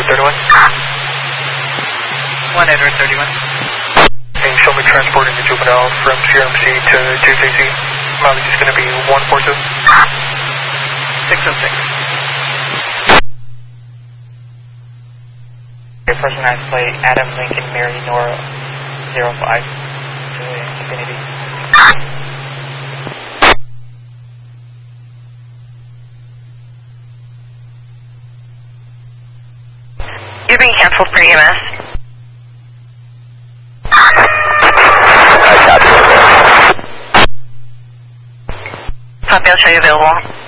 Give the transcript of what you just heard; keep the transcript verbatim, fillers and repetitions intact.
thirty-one. one Edward thirty-one. And show me transporting the juvenile from C R M C to J J C. Mileage is going to be one four two. six oh six. Personalized plate Adam Lincoln Mary Nora zero five to Infinity. You're being canceled for E M S. Copy, I'll show you available.